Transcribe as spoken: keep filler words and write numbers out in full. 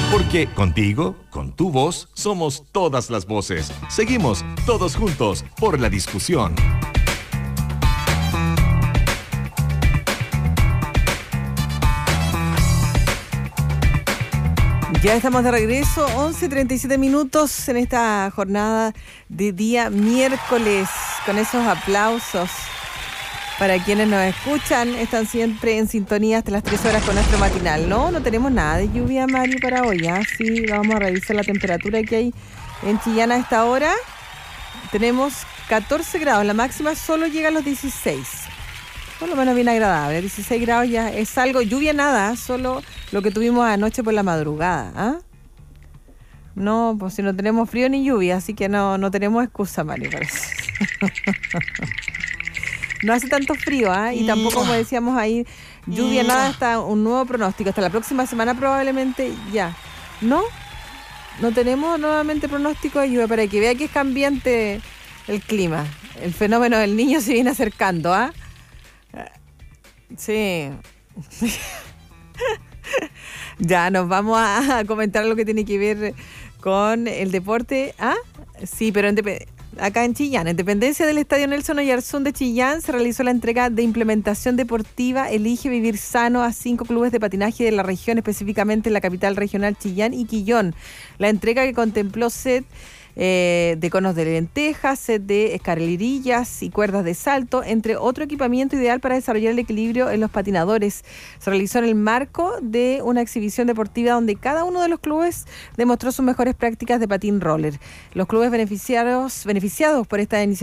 Porque contigo, con tu voz, somos todas las voces. Seguimos todos juntos por la discusión. Ya estamos de regreso, once treinta y siete minutos en esta jornada de día miércoles, con esos aplausos para quienes nos escuchan, están siempre en sintonía hasta las tres horas con nuestro matinal. No, no tenemos nada de lluvia, Mario, para hoy. ¿Ah? Sí, vamos a revisar la temperatura que hay en Chillán a esta hora. Tenemos catorce grados, la máxima solo llega a los dieciséis. Por lo menos bien agradable, dieciséis grados ya es algo, lluvia nada, solo lo que tuvimos anoche por la madrugada. ¿Ah? No, pues si no tenemos frío ni lluvia, así que no, no tenemos excusa, Mario, para eso. No hace tanto frío, ¿ah? ¿eh? Y tampoco, como decíamos ahí, lluvia nada hasta un nuevo pronóstico. Hasta la próxima semana probablemente ya. ¿No? No tenemos nuevamente pronóstico de lluvia para que vea que es cambiante el clima. El fenómeno del niño se viene acercando, ¿ah? ¿eh? Sí. Ya, nos vamos a comentar lo que tiene que ver con el deporte. ¿Ah? Sí, pero en dep- acá en Chillán, en dependencia del Estadio Nelson Oyarzún de Chillán, se realizó la entrega de implementación deportiva Elige Vivir Sano a cinco clubes de patinaje de la región, específicamente en la capital regional Chillán y Quillón. La entrega que contempló set eh, de conos de lentejas, set de escalerillas y cuerdas de salto, entre otro equipamiento ideal para desarrollar el equilibrio en los patinadores. Se realizó en el marco de una exhibición deportiva donde cada uno de los clubes demostró sus mejores prácticas de patín roller. Los clubes beneficiados, beneficiados por esta iniciativa